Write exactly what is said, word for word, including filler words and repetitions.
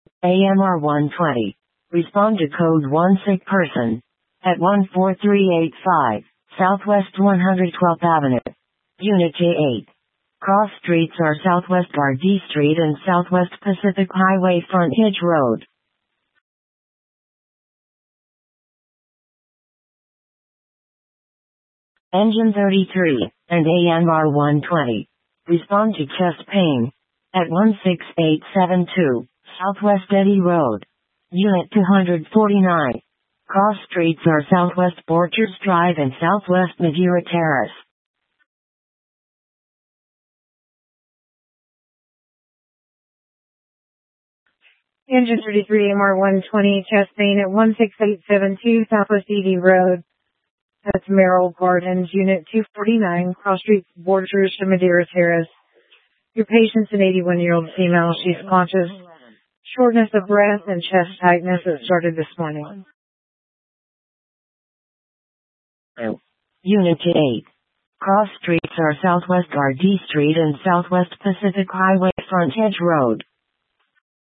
A M R one twenty. Respond to code one sick person. At one four three eight five, Southwest one hundred twelfth Avenue. Unit J eight. Cross streets are Southwest Gardee Street and Southwest Pacific Highway Frontage Road. Engine thirty-three, and A M R one twenty. Respond to chest pain. At one six eight seven two, Southwest Eddy Road. Unit two forty-nine. Cross streets are Southwest Borchers Drive and Southwest Madeira Terrace. Engine thirty-three, M R one twenty, chest pain at one six eight seven two, Southwest Eddy Road. That's Merrill Gardens, Unit two forty-nine, Cross Streets, Borchers to Madeira Terrace. Your patient's an eighty-one-year-old female. She's conscious. Shortness of breath and chest tightness that started this morning. Unit eight. Cross streets are Southwest Gardee Street and Southwest Pacific Highway Frontage Road.